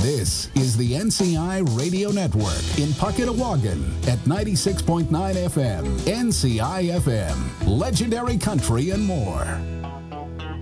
This is the NCI Radio Network in Puckett-Awagan at 96.9 FM, NCI FM, legendary country and more.